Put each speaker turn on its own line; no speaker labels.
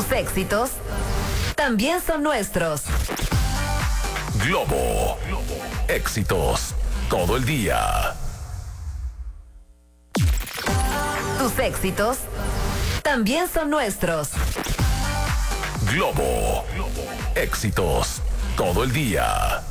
Tus éxitos también son nuestros.
Globo. Éxitos todo el día.
Tus éxitos también son nuestros.
Globo. Éxitos todo el día.